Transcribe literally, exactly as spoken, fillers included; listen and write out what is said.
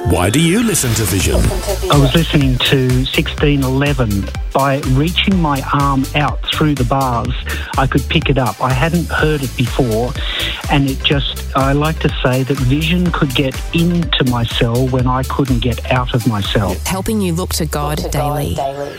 Why do you listen to Vision? I was listening to sixteen eleven. By reaching my arm out through the bars, I could pick it up. I hadn't heard it before, and it just, I like to say that Vision could get into my cell when I couldn't get out of my cell. Helping you look to God daily.